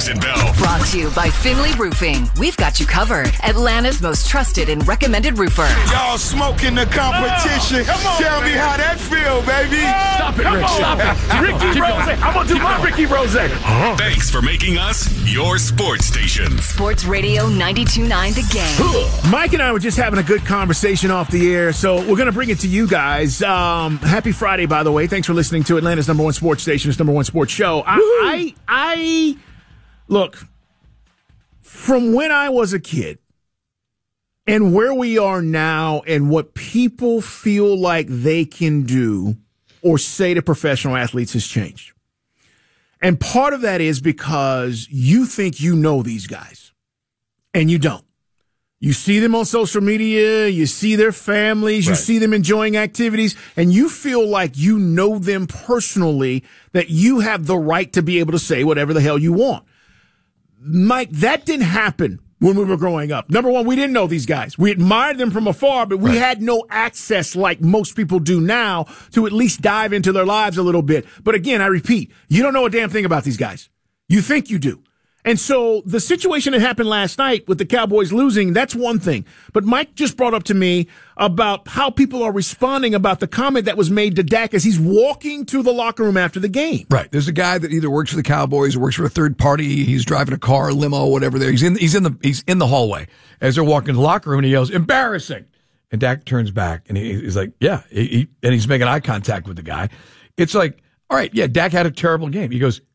Rose and Bell. Brought to you by Finley Roofing. We've got you covered. Atlanta's most trusted and recommended roofer. Y'all smoking the competition. Tell me how that feel, baby. Stop it, Rick. Stop it. Ricky Rose. I'm going to do my Ricky Rose. Thanks for making us your sports station. Sports Radio 92.9 The Game. Mike and I were just having a good conversation off the air, so we're going to bring it to you guys. Happy Friday, by the way. Thanks for listening to Atlanta's number one sports station, its number one sports show. I look, from when I was a kid and where we are now and what people feel like they can do or say to professional athletes has changed. And part of that is because you think you know these guys, and you don't. You see them on social media, you see their families, you see them enjoying activities, and you feel like you know them personally, that you have the right to be able to say whatever the hell you want. Mike, that didn't happen when we were growing up. Number one, we didn't know these guys. We admired them from afar, but we had no access like most people do now to at least dive into their lives a little bit. But again, I repeat, you don't know a damn thing about these guys. You think you do. And so the situation that happened last night with the Cowboys losing, that's one thing. But Mike just brought up to me about how people are responding about the comment that was made to Dak as he's walking to the locker room after the game. Right. There's a guy that either works for the Cowboys or works for a third party. He's driving a car, limo, whatever there. He's in the hallway as they're walking to the locker room, and he yells, "Embarrassing." And Dak turns back and he's like, yeah, and he's making eye contact with the guy. It's like, all right, yeah, Dak had a terrible game. He goes,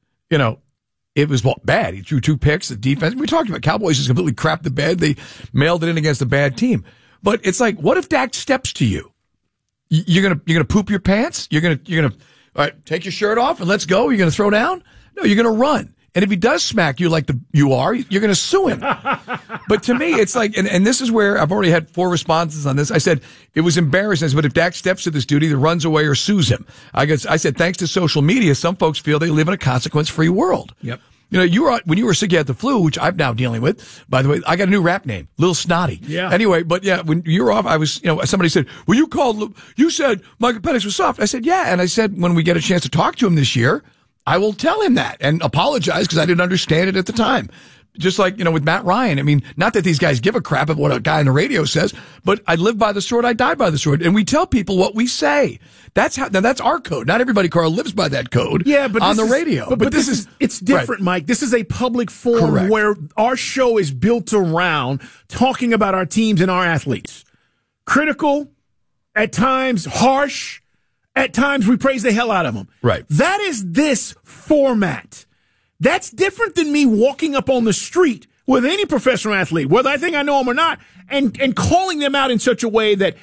it was bad. He threw 2 picks. The defense, we talked about Cowboys just completely crapped the bed. They mailed it in against a bad team. But it's like, what if Dak steps to you? You're gonna poop your pants? You're gonna all right, take your shirt off and let's go? You're gonna throw down? No, you're gonna run. And if he does smack you like you are, you're going to sue him. But to me, it's like, and this is where I've already had 4 responses on this. I said, it was embarrassing. But if Dak steps to this dude, either runs away or sues him. I said, thanks to social media, some folks feel they live in a consequence-free world. Yep. When you were sick, you had the flu, which I'm now dealing with. By the way, I got a new rap name, Lil Snotty. Yeah. Anyway, but yeah, when you were off, I was, somebody said, well, you said Michael Penix was soft. I said, yeah. And I said, when we get a chance to talk to him this year, I will tell him that and apologize because I didn't understand it at the time. Just like, with Matt Ryan. I mean, not that these guys give a crap of what a guy on the radio says, but I live by the sword, I die by the sword. And we tell people what we say. That's our code. Not everybody, Carl, lives by that code on the radio. But this is it's different, Mike. This is a public forum where our show is built around talking about our teams and our athletes. Critical, at times harsh. At times, we praise the hell out of them. Right. That is this format. That's different than me walking up on the street with any professional athlete, whether I think I know them or not, and calling them out in such a way that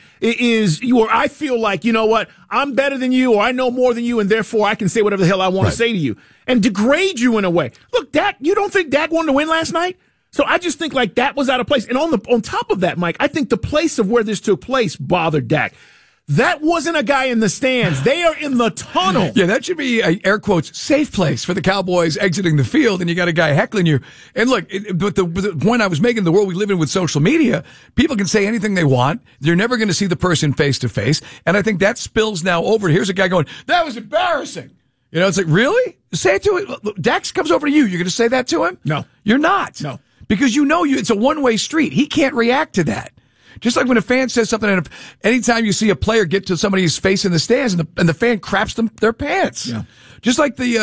or I feel like, you know what, I'm better than you, or I know more than you, and therefore I can say whatever the hell I want to say to you, and degrade you in a way. Look, Dak, you don't think Dak wanted to win last night? So I just think like that was out of place. And on top of that, Mike, I think the place of where this took place bothered Dak. That wasn't a guy in the stands. They are in the tunnel. Yeah, that should be a, air quotes, safe place for the Cowboys exiting the field, and you got a guy heckling you. And look, but the point I was making, the world we live in with social media, people can say anything they want. You're never going to see the person face to face. And I think that spills now over. Here's a guy going, that was embarrassing. It's like, really? Say it to it. Dax comes over to you. You're going to say that to him? No. You're not. No. Because it's a one-way street. He can't react to that. Just like when a fan says something, and anytime you see a player get to somebody's face in the stands, and the fan craps them their pants. Yeah. Just like the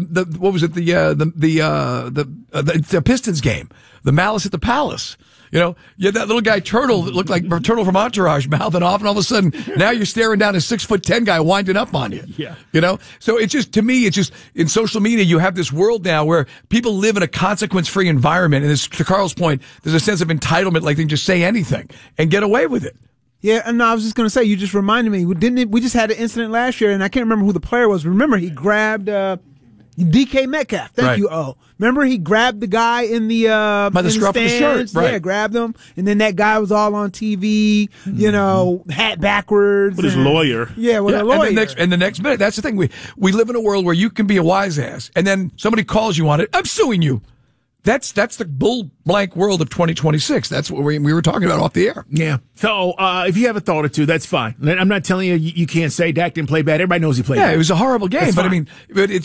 Pistons game, the Malice at the Palace. You had that little guy Turtle that looked like Turtle from Entourage mouthing off, and all of a sudden now you're staring down a 6'10" guy winding up on you. Yeah. So it's just, to me, it's just in social media you have this world now where people live in a consequence-free environment, and to Carl's point, there's a sense of entitlement, like they can just say anything and get away with it. Yeah, and I was just going to say, you just reminded me, we just had an incident last year, and I can't remember who the player was. Remember, he grabbed DK Metcalf. Thank you, O. Remember, he grabbed the guy in the by the scruff of the shirt. Right. Yeah, grabbed him, and then that guy was all on TV, hat backwards. With his lawyer. Yeah, with a lawyer. And the next minute, that's the thing. We live in a world where you can be a wise ass, and then somebody calls you on it. I'm suing you. That's the bull blank world of 2026. That's what we were talking about off the air. Yeah. So if you have a thought or two, that's fine. I'm not telling you can't say Dak didn't play bad. Everybody knows he played bad. Yeah, it was a horrible game. But I mean, it's